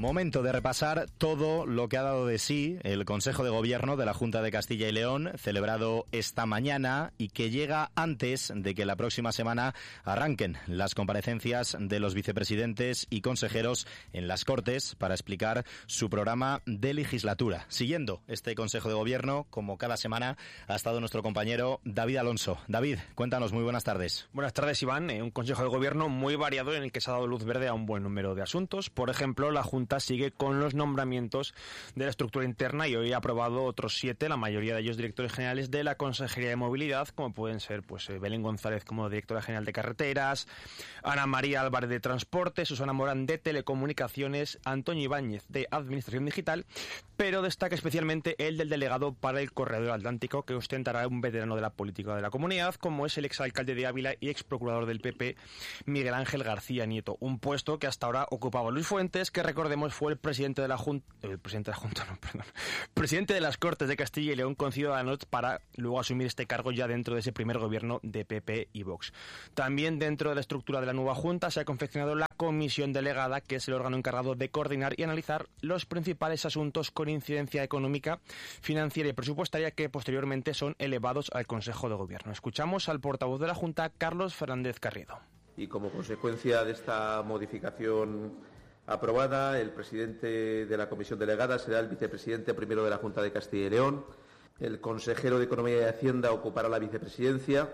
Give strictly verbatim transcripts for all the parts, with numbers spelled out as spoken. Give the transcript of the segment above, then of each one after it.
Momento de repasar todo lo que ha dado de sí el Consejo de Gobierno de la Junta de Castilla y León, celebrado esta mañana y que llega antes de que la próxima semana arranquen las comparecencias de los vicepresidentes y consejeros en las Cortes para explicar su programa de legislatura. Siguiendo este Consejo de Gobierno, como cada semana, ha estado nuestro compañero David Alonso. David, cuéntanos, muy buenas tardes. Buenas tardes, Iván. Un Consejo de Gobierno muy variado en el que se ha dado luz verde a un buen número de asuntos. Por ejemplo, la Junta sigue con los nombramientos de la estructura interna y hoy ha aprobado otros siete, la mayoría de ellos directores generales de la Consejería de Movilidad, como pueden ser pues Belén González como directora general de Carreteras, Ana María Álvarez de Transporte, Susana Morán de Telecomunicaciones, Antonio Ibáñez de Administración Digital, pero destaca especialmente el del delegado para el Corredor Atlántico, que ostentará un veterano de la política de la comunidad, como es el exalcalde de Ávila y exprocurador del P P, Miguel Ángel García Nieto, un puesto que hasta ahora ocupaba Luis Fuentes, que recordemos fue el presidente de la Junta, el presidente de la Junta, no, perdón, presidente de las Cortes de Castilla y León con Ciudadanos, para luego asumir este cargo ya dentro de ese primer gobierno de P P y Vox. También dentro de la estructura de la nueva Junta se ha confeccionado la comisión delegada, que es el órgano encargado de coordinar y analizar los principales asuntos con incidencia económica, financiera y presupuestaria que posteriormente son elevados al Consejo de Gobierno. Escuchamos al portavoz de la Junta, Carlos Fernández Carriedo. Y como consecuencia de esta modificación aprobada, el presidente de la comisión delegada será el vicepresidente primero de la Junta de Castilla y León. El consejero de Economía y Hacienda ocupará la vicepresidencia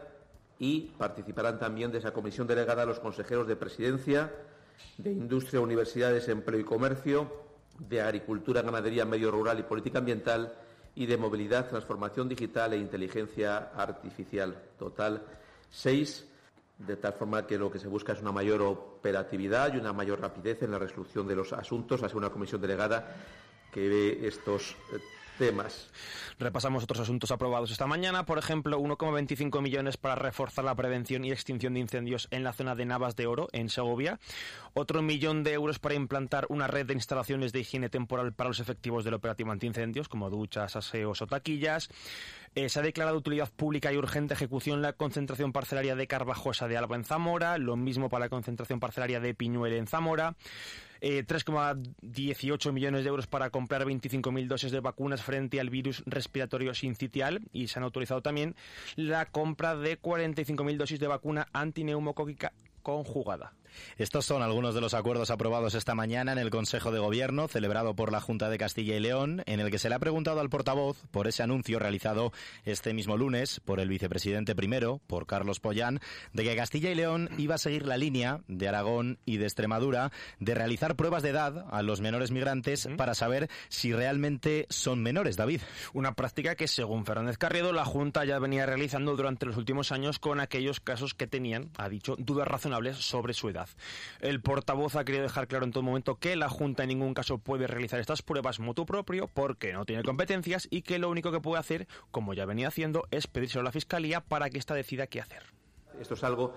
y participarán también de esa comisión delegada los consejeros de Presidencia, de Industria, Universidades, Empleo y Comercio, de Agricultura, Ganadería, Medio Rural y Política Ambiental y de Movilidad, Transformación Digital e Inteligencia Artificial. Total, seis. De tal forma que lo que se busca es una mayor operatividad y una mayor rapidez en la resolución de los asuntos, así una comisión delegada que ve estos eh, temas. Repasamos otros asuntos aprobados esta mañana, por ejemplo, uno coma veinticinco millones para reforzar la prevención y extinción de incendios en la zona de Navas de Oro, en Segovia, otro millón de euros para implantar una red de instalaciones de higiene temporal para los efectivos del operativo antiincendios, como duchas, aseos o taquillas. Eh, se ha declarado de utilidad pública y urgente ejecución la concentración parcelaria de Carvajosa de Alba en Zamora, lo mismo para la concentración parcelaria de Piñuel en Zamora. Eh, tres coma dieciocho millones de euros para comprar veinticinco mil dosis de vacunas frente al virus respiratorio sincitial, y se han autorizado también la compra de cuarenta y cinco mil dosis de vacuna antineumocócica conjugada. Estos son algunos de los acuerdos aprobados esta mañana en el Consejo de Gobierno celebrado por la Junta de Castilla y León, en el que se le ha preguntado al portavoz por ese anuncio realizado este mismo lunes por el vicepresidente primero, por Carlos Pollán, de que Castilla y León iba a seguir la línea de Aragón y de Extremadura de realizar pruebas de edad a los menores migrantes ¿Mm? para saber si realmente son menores, David. Una práctica que, según Fernández Carriedo, la Junta ya venía realizando durante los últimos años con aquellos casos que tenían, ha dicho, dudas razonables sobre su edad. El portavoz ha querido dejar claro en todo momento que la Junta en ningún caso puede realizar estas pruebas motu propio porque no tiene competencias y que lo único que puede hacer, como ya venía haciendo, es pedírselo a la Fiscalía para que ésta decida qué hacer. Esto es algo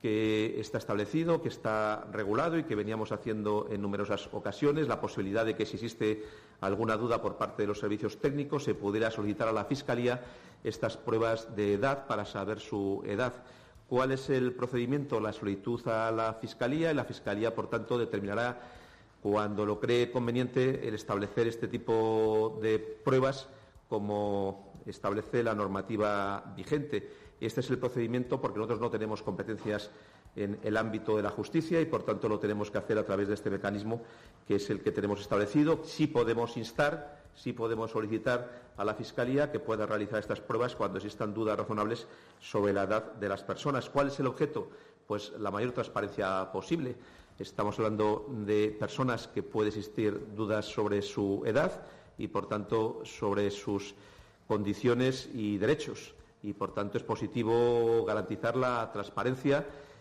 que está establecido, que está regulado y que veníamos haciendo en numerosas ocasiones. La posibilidad de que si existe alguna duda por parte de los servicios técnicos se pudiera solicitar a la Fiscalía estas pruebas de edad para saber su edad. ¿Cuál es el procedimiento? La solicitud a la Fiscalía y la Fiscalía, por tanto, determinará, cuando lo cree conveniente, el establecer este tipo de pruebas como establece la normativa vigente. Este es el procedimiento porque nosotros no tenemos competencias en el ámbito de la justicia y, por tanto, lo tenemos que hacer a través de este mecanismo que es el que tenemos establecido. Sí podemos instar, sí podemos solicitar a la Fiscalía que pueda realizar estas pruebas cuando existan dudas razonables sobre la edad de las personas. ¿Cuál es el objeto? Pues la mayor transparencia posible. Estamos hablando de personas que puede existir dudas sobre su edad y, por tanto, sobre sus condiciones y derechos. Y, por tanto, es positivo garantizar la transparencia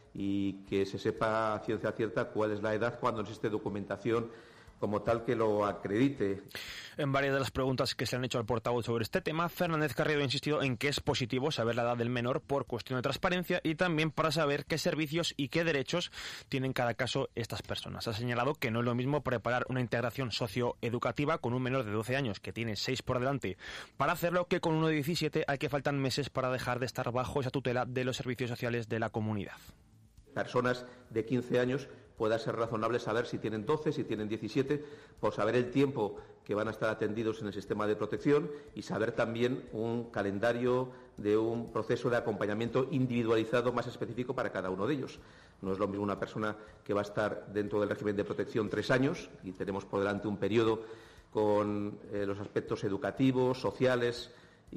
y que se sepa a ciencia cierta cuál es la edad cuando existe documentación como tal que lo acredite. En varias de las preguntas que se han hecho al portavoz sobre este tema, Fernández Carriedo ha insistido en que es positivo saber la edad del menor por cuestión de transparencia y también para saber qué servicios y qué derechos tienen en cada caso estas personas. Ha señalado que no es lo mismo preparar una integración socioeducativa con un menor de doce años que tiene seis por delante para hacerlo que con uno de diecisiete al que faltan meses para dejar de estar bajo esa tutela de los servicios sociales de la comunidad. Personas de quince años pueda ser razonable saber si tienen doce, si tienen diecisiete, por saber el tiempo que van a estar atendidos en el sistema de protección y saber también un calendario de un proceso de acompañamiento individualizado más específico para cada uno de ellos. No es lo mismo una persona que va a estar dentro del régimen de protección tres años y tenemos por delante un periodo con eh, los aspectos educativos, sociales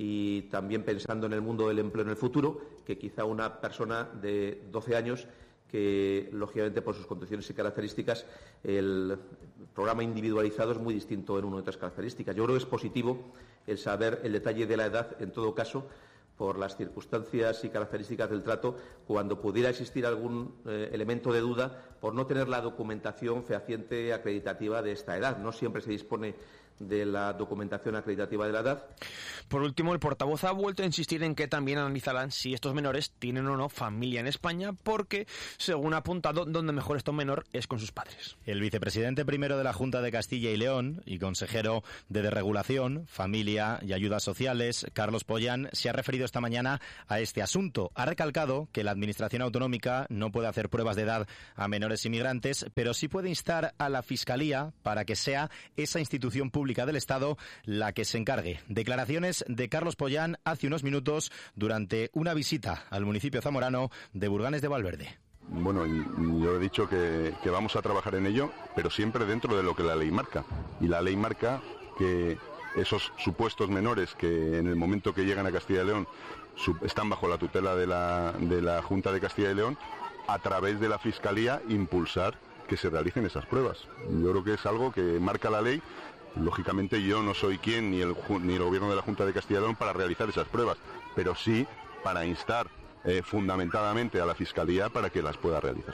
y también pensando en el mundo del empleo en el futuro, que quizá una persona de doce años que, lógicamente, por sus condiciones y características, el programa individualizado es muy distinto en una u otras características. Yo creo que es positivo el saber el detalle de la edad, en todo caso, por las circunstancias y características del trato, cuando pudiera existir algún eh, elemento de duda por no tener la documentación fehaciente acreditativa de esta edad. No siempre se dispone de la documentación acreditativa de la edad. Por último, el portavoz ha vuelto a insistir en que también analizarán si estos menores tienen o no familia en España, porque, según ha apuntado, donde mejor está un menor es con sus padres. El vicepresidente primero de la Junta de Castilla y León y consejero de Desregulación, Familia y Ayudas Sociales, Carlos Pollán, se ha referido esta mañana a este asunto. Ha recalcado que la Administración autonómica no puede hacer pruebas de edad a menores inmigrantes, pero sí puede instar a la Fiscalía para que sea esa institución pública del Estado la que se encargue. Declaraciones de Carlos Pollán hace unos minutos durante una visita al municipio zamorano de Burganes de Valverde. Bueno, yo he dicho que, que vamos a trabajar en ello, pero siempre dentro de lo que la ley marca. Y la ley marca que esos supuestos menores que en el momento que llegan a Castilla y León están bajo la tutela de la, de la Junta de Castilla y León, a través de la Fiscalía impulsar que se realicen esas pruebas. Yo creo que es algo que marca la ley. Lógicamente yo no soy quien ni el, ni el Gobierno de la Junta de Castilla y León para realizar esas pruebas, pero sí para instar eh, fundamentadamente a la Fiscalía para que las pueda realizar.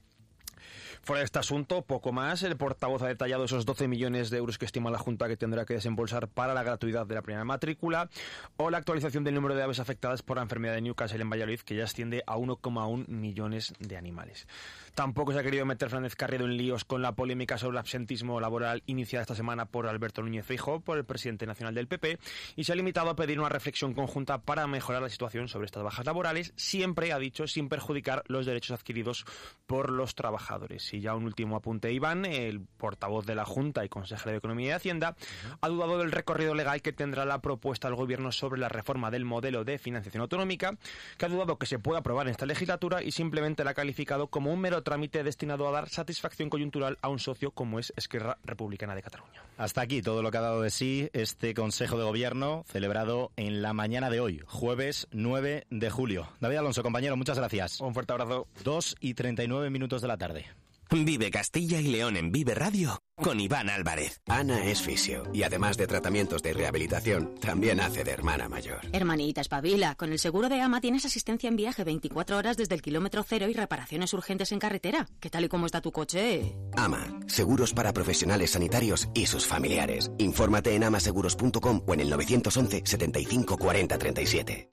Fuera de este asunto, poco más. El portavoz ha detallado esos doce millones de euros que estima la Junta que tendrá que desembolsar para la gratuidad de la primera matrícula, o la actualización del número de aves afectadas por la enfermedad de Newcastle en Valladolid, que ya asciende a uno coma uno millones de animales. Tampoco se ha querido meter Fernández Carriedo en líos con la polémica sobre el absentismo laboral iniciada esta semana por Alberto Núñez Feijóo, por el presidente nacional del P P, y se ha limitado a pedir una reflexión conjunta para mejorar la situación sobre estas bajas laborales, siempre, ha dicho, sin perjudicar los derechos adquiridos por los trabajadores. Y ya un último apunte, Iván, el portavoz de la Junta y consejero de Economía y Hacienda, uh-huh. ha dudado del recorrido legal que tendrá la propuesta del Gobierno sobre la reforma del modelo de financiación autonómica, que ha dudado que se pueda aprobar en esta legislatura y simplemente la ha calificado como un mero trámite destinado a dar satisfacción coyuntural a un socio como es Esquerra Republicana de Cataluña. Hasta aquí todo lo que ha dado de sí este Consejo de Gobierno celebrado en la mañana de hoy, jueves nueve de julio. David Alonso, compañero, muchas gracias. Un fuerte abrazo. dos y treinta y nueve minutos de la tarde. Vive Castilla y León en Vive Radio con Iván Álvarez. Ana es fisio y además de tratamientos de rehabilitación, también hace de hermana mayor. Hermanita, espabila. Con el seguro de AMA tienes asistencia en viaje veinticuatro horas desde el kilómetro cero y reparaciones urgentes en carretera. ¿Qué tal y cómo está tu coche? AMA, seguros para profesionales sanitarios y sus familiares. Infórmate en amaseguros punto com o en el novecientos once setenta y cinco cuarenta treinta y siete.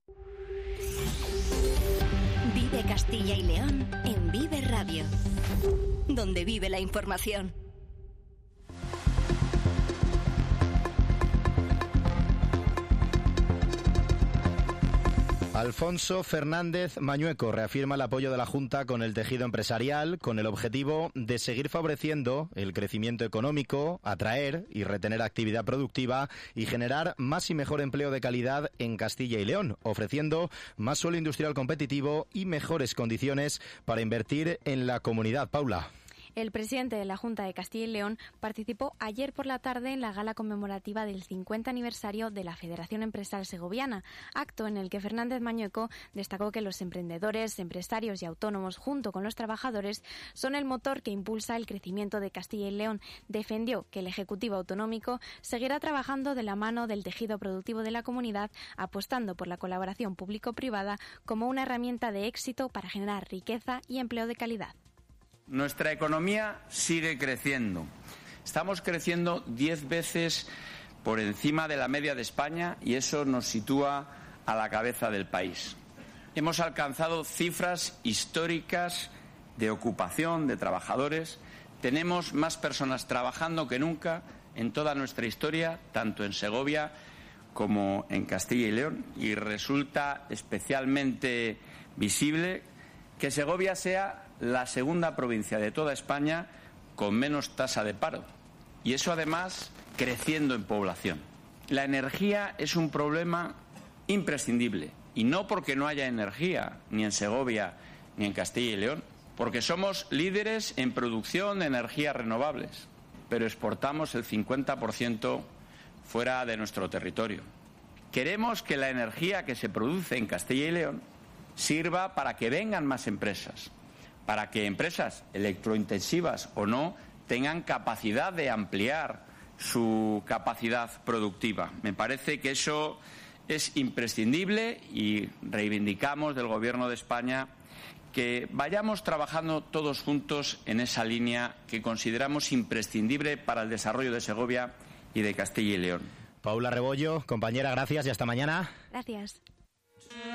Vive Castilla y León en Vive Radio, donde vive la información. Alfonso Fernández Mañueco reafirma el apoyo de la Junta con el tejido empresarial, con el objetivo de seguir favoreciendo el crecimiento económico, atraer y retener actividad productiva y generar más y mejor empleo de calidad en Castilla y León, ofreciendo más suelo industrial competitivo y mejores condiciones para invertir en la comunidad. Paula. El presidente de la Junta de Castilla y León participó ayer por la tarde en la gala conmemorativa del cincuenta aniversario de la Federación Empresarial Segoviana, acto en el que Fernández Mañueco destacó que los emprendedores, empresarios y autónomos, junto con los trabajadores, son el motor que impulsa el crecimiento de Castilla y León. Defendió que el Ejecutivo Autonómico seguirá trabajando de la mano del tejido productivo de la comunidad, apostando por la colaboración público-privada como una herramienta de éxito para generar riqueza y empleo de calidad. Nuestra economía sigue creciendo. Estamos creciendo diez veces por encima de la media de España y eso nos sitúa a la cabeza del país. Hemos alcanzado cifras históricas de ocupación de trabajadores. Tenemos más personas trabajando que nunca en toda nuestra historia, tanto en Segovia como en Castilla y León. Y resulta especialmente visible que Segovia sea la segunda provincia de toda España con menos tasa de paro. Y eso, además, creciendo en población. La energía es un problema imprescindible. Y no porque no haya energía, ni en Segovia, ni en Castilla y León. Porque somos líderes en producción de energías renovables, pero exportamos el cincuenta por ciento fuera de nuestro territorio. Queremos que la energía que se produce en Castilla y León sirva para que vengan más empresas, para que empresas electrointensivas o no tengan capacidad de ampliar su capacidad productiva. Me parece que eso es imprescindible y reivindicamos del Gobierno de España que vayamos trabajando todos juntos en esa línea que consideramos imprescindible para el desarrollo de Segovia y de Castilla y León. Paula Rebollo, compañera, gracias y hasta mañana. Gracias.